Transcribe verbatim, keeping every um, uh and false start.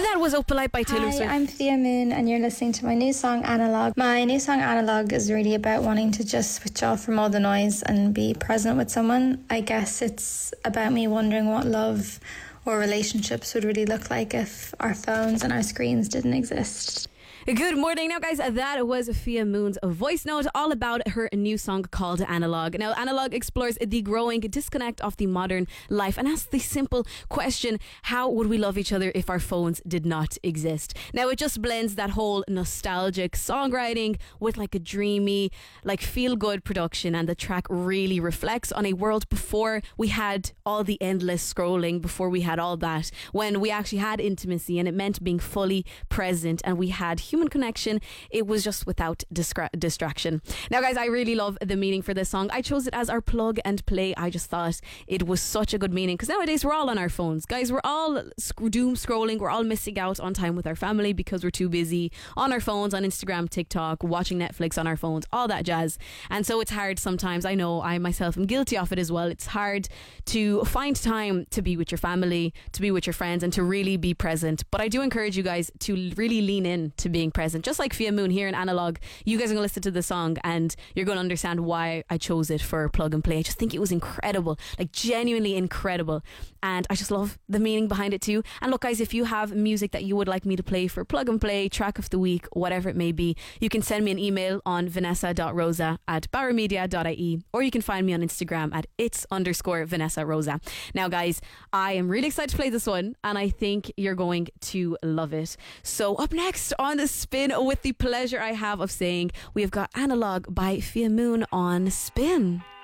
that was Opalite by Taylor Hi, Swift. I'm Thea Moon and you're listening to my new song Analog. My new song Analog is really about wanting to just switch off from all the noise and be present with someone. I guess it's about me wondering what love or relationships would really look like if our phones and our screens didn't exist. Good morning. Now, guys, that was Fia Moon's voice note all about her new song called Analog. Now, Analog explores the growing disconnect of the modern life and asks the simple question, how would we love each other if our phones did not exist? Now, it just blends that whole nostalgic songwriting with like a dreamy, like feel-good production, and the track really reflects on a world before we had all the endless scrolling, before we had all that, when we actually had intimacy and it meant being fully present and we had human connection. It was just without distra- distraction. Now, guys, I really love the meaning for this song. I chose it as our plug and play. I just thought it was such a good meaning because nowadays we're all on our phones, guys. We're all sc- doom scrolling. We're all missing out on time with our family because we're too busy on our phones, on Instagram, TikTok, watching Netflix on our phones, all that jazz. And so it's hard sometimes. I know I myself am guilty of it as well. It's hard to find time to be with your family, to be with your friends, and to really be present. But I do encourage you guys to really lean in to being present, just like Fia Moon here in Analog. You guys are going to listen to the song and you're going to understand why I chose it for plug and play. I just think it was incredible, like genuinely incredible, and I just love the meaning behind it too. And look, guys, if you have music that you would like me to play for plug and play, track of the week, whatever it may be, you can send me an email on vanessa dot rosa at baramedia dot I E, or you can find me on Instagram at it's underscore Vanessa Rosa. Now, guys, I am really excited to play this one and I think you're going to love it. So up next on the Spin, with the pleasure I have of saying, we have got Analog by Fia Moon on Spin.